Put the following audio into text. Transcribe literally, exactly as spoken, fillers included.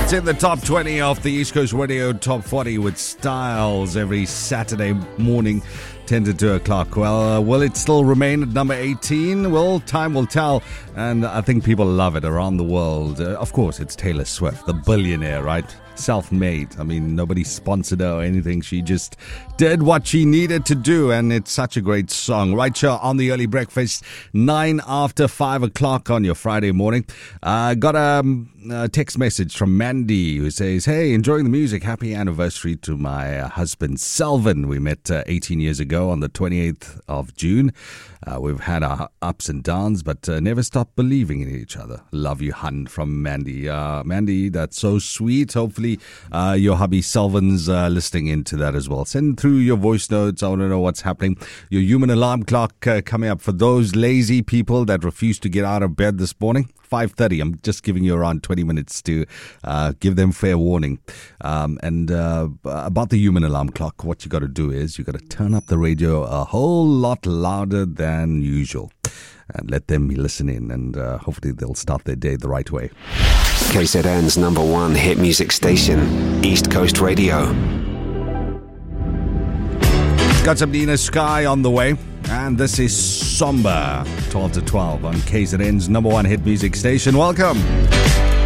It's in the top twenty of the East Coast Radio Top forty with Styles every Saturday morning, ten to two o'clock. Well, uh, will it still remain at number eighteen? Well, time will tell, and I think people love it around the world. Uh, of course, it's Taylor Swift, the billionaire, right? Self-made. I mean, nobody sponsored her or anything. She just did what she needed to do, and it's such a great song. Right here on the Early Breakfast, nine after five o'clock on your Friday morning. I uh, got a, um, a text message from Mandy who says, hey, enjoying the music. Happy anniversary to my uh, husband, Selvin. We met uh, eighteen years ago on the twenty-eighth of June. Uh, we've had our ups and downs, but uh, never stopped believing in each other. Love you, hun, from Mandy. Uh, Mandy, that's so sweet. Hopefully uh, your hubby Selvin's uh, listening into that as well. Send through your voice notes. I want to know what's happening. Your human alarm clock uh, coming up for those lazy people that refuse to get out of bed this morning. five thirty. I'm just giving you around twenty minutes to uh, give them fair warning. Um, and uh, about the human alarm clock, what you got to do is you got to turn up the radio a whole lot louder than usual and let them listen in, and uh, hopefully they'll start their day the right way. K Z N's number one hit music station, East Coast Radio. Got some Nina Sky on the way. And this is Somber, twelve to twelve on K Z N's number one hit music station. Welcome.